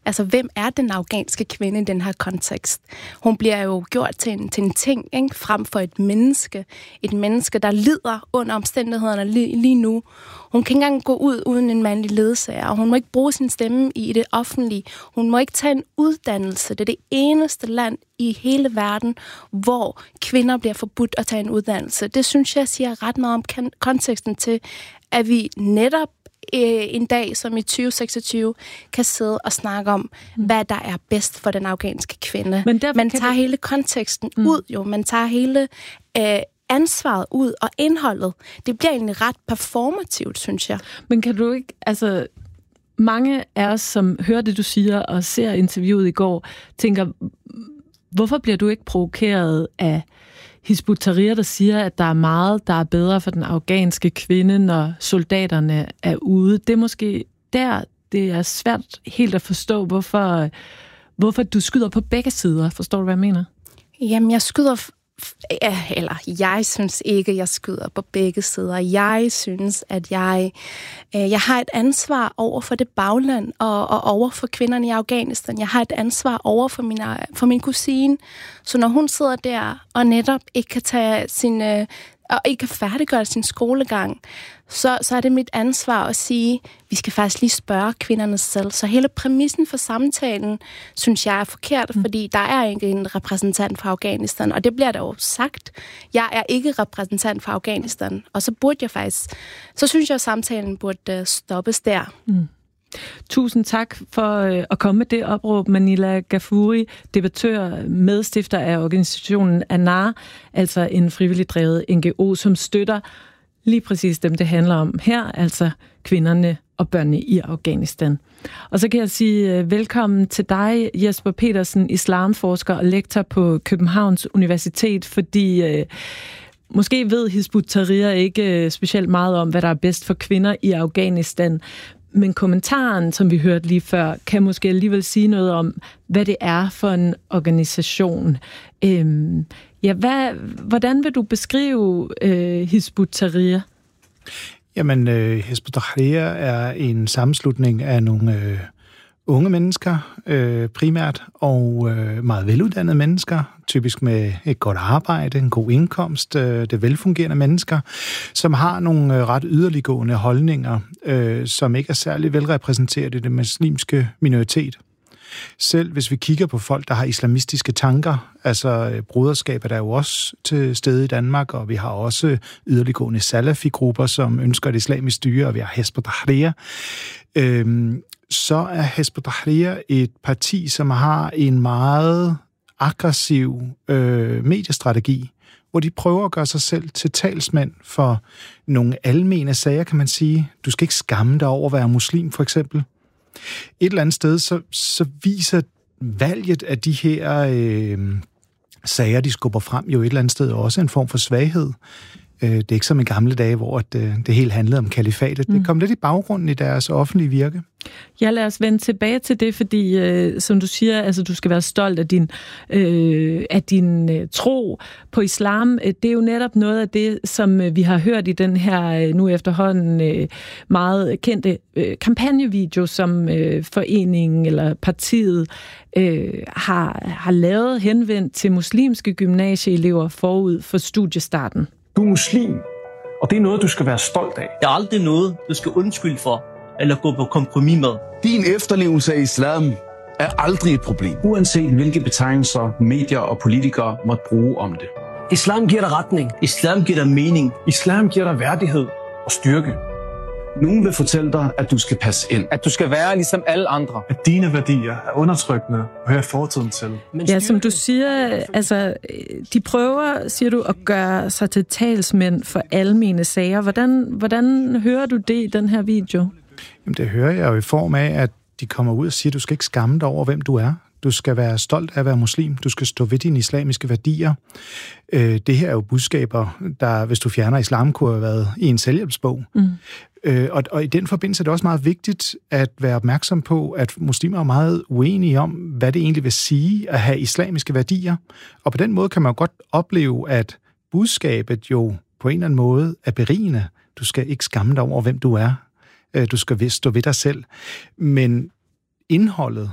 Altså, hvem er den afghanske kvinde i den her kontekst? Hun bliver jo gjort til en ting, ikke? Frem for et menneske. Et menneske, der lider under omstændighederne lige nu. Hun kan ikke engang gå ud uden en mandlig ledsager, og hun må ikke bruge sin stemme i det offentlige. Hun må ikke tage en uddannelse. Det er det eneste land i hele verden, hvor kvinder bliver forbudt at tage en uddannelse. Det synes jeg siger ret meget om konteksten til, at vi netop en dag som i 2026 kan sidde og snakke om, hvad der er bedst for den afghanske kvinde. Man tager hele konteksten ud, jo. Man tager hele ansvaret ud, og indholdet. Det bliver egentlig ret performativt, synes jeg. Men kan du ikke, altså mange af os, som hører det, du siger, og ser interviewet i går, tænker, hvorfor bliver du ikke provokeret af Hizb ut-Tahrir, der siger, at der er meget, der er bedre for den afghanske kvinde, når soldaterne er ude? Det er måske der, det er svært helt at forstå, hvorfor du skyder på begge sider. Forstår du, hvad jeg mener? Jamen, jeg synes ikke, jeg skyder på begge sider. Jeg synes, at jeg har et ansvar over for det bagland og over for kvinderne i Afghanistan. Jeg har et ansvar over for min kusine. Så når hun sidder der og netop ikke kan tage og ikke kan færdiggøre sin skolegang, så er det mit ansvar at sige, vi skal faktisk lige spørge kvinderne selv. Så hele præmissen for samtalen, synes jeg er forkert, fordi der er ikke en repræsentant for Afghanistan, og det bliver der jo sagt. Jeg er ikke repræsentant for Afghanistan, og så synes jeg, at samtalen burde stoppes der. Tusind tak for at komme med det opråb, Manila Ghafouri, debattør, medstifter af organisationen ANAR, altså en frivilligt drevet NGO, som støtter lige præcis dem, det handler om her, altså kvinderne og børnene i Afghanistan. Og så kan jeg sige velkommen til dig, Jesper Petersen, islamforsker og lektor på Københavns Universitet, fordi måske ved Hizb ut-Tahrir ikke specielt meget om, hvad der er bedst for kvinder i Afghanistan, men kommentaren, som vi hørte lige før, kan måske alligevel sige noget om, hvad det er for en organisation. Hvordan vil du beskrive Hizb ut-Tahrir? Jamen, Hizb ut-Tahrir er en sammenslutning af nogle unge mennesker primært, og meget veluddannede mennesker, typisk med et godt arbejde, en god indkomst, det er velfungerende mennesker, som har nogle ret yderliggående holdninger, som ikke er særlig velrepræsenteret i den muslimske minoritet. Selv hvis vi kigger på folk, der har islamistiske tanker, altså broderskabet er jo også til stede i Danmark, og vi har også yderliggående salafi-grupper, som ønsker et islamisk styre, og vi har Hizb ut-Tahrir. Så er Hizb ut-Tahrir et parti, som har en meget aggressiv mediestrategi, hvor de prøver at gøre sig selv til talsmænd for nogle almene sager, kan man sige. Du skal ikke skamme dig over at være muslim, for eksempel. Et eller andet sted, så viser valget af de her sager, de skubber frem, jo et eller andet sted også en form for svaghed. Det er ikke som i gamle dage, hvor det helt handlede om kalifatet. Det kom lidt i baggrunden i deres offentlige virke. Ja, lad os vende tilbage til det, fordi som du siger, altså du skal være stolt af din tro på islam. Det er jo netop noget af det, som vi har hørt i den her nu efterhånden meget kendte kampagnevideo, som foreningen eller partiet har lavet henvendt til muslimske gymnasieelever forud for studiestarten. Du er muslim, og det er noget, du skal være stolt af. Det er aldrig noget, du skal undskylde for, eller gå på kompromis med. Din efterlevelse af islam er aldrig et problem. Uanset hvilke betegnelser medier og politikere måtte bruge om det. Islam giver dig retning. Islam giver dig mening. Islam giver dig værdighed og styrke. Nogen vil fortælle dig, at du skal passe ind. At du skal være ligesom alle andre. At dine værdier er undertrykkende og hører fortiden til. Ja, som du siger, altså, de prøver, siger du, at gøre sig til talsmænd for almene sager. Hvordan hører du det i den her video? Jamen, det hører jeg jo i form af, at de kommer ud og siger, at du skal ikke skamme dig over, hvem du er. Du skal være stolt af at være muslim. Du skal stå ved dine islamiske værdier. Det her er jo budskaber, der, hvis du fjerner islam, kunne have været i en selvhjælpsbog. Og i den forbindelse er det også meget vigtigt at være opmærksom på, at muslimer er meget uenige om, hvad det egentlig vil sige at have islamiske værdier. Og på den måde kan man jo godt opleve, at budskabet jo på en eller anden måde er berigende. Du skal ikke skamme dig over, hvem du er. Du skal stå ved dig selv. Men indholdet